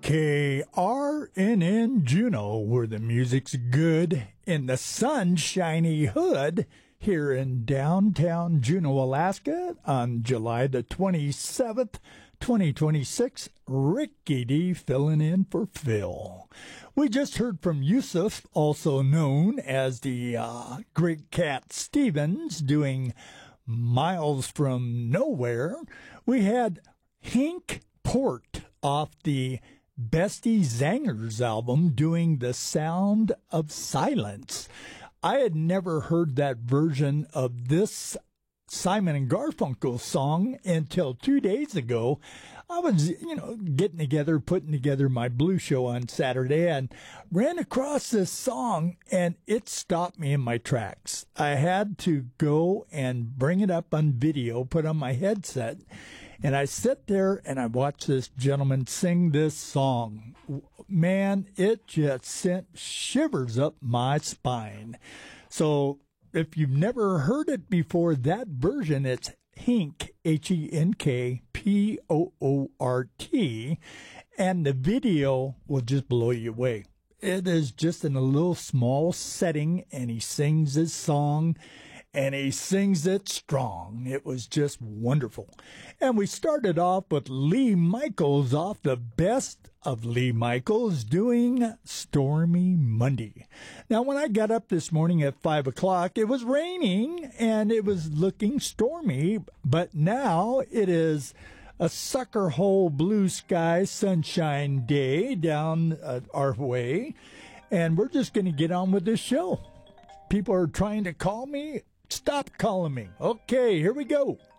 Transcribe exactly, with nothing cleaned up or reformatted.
K R N N Juneau, where the music's good in the sunshiny hood here in downtown Juneau, Alaska on July the twenty-seventh, twenty twenty-six. Ricky D filling in for Phil. We just heard from Yusuf, also known as the uh, Great Cat Stevens, doing Miles from Nowhere. We had Hank Port off the Bestie Zangers album doing The Sound of Silence. I had never heard that version of this Simon and Garfunkel song until two days ago. I was, you know, getting together, putting together my Blue Show on Saturday, and ran across this song, and it stopped me in my tracks. I had to go and bring it up on video, put on my headset, and I sit there and I watch this gentleman sing this song. Man, it just sent shivers up my spine. So if you've never heard it before, that version, it's Henk, H E N K P O O R T, and the video will just blow you away. It is just in a little small setting, and he sings his song, and he sings it strong. It was just wonderful. And we started off with Lee Michaels off the Best of Lee Michaels doing Stormy Monday. Now, when I got up this morning at five o'clock, it was raining and it was looking stormy, but now it is a sucker hole blue sky sunshine day down uh, our way, and we're just going to get on with this show. People are trying to call me. Stop calling me. Okay, here we go.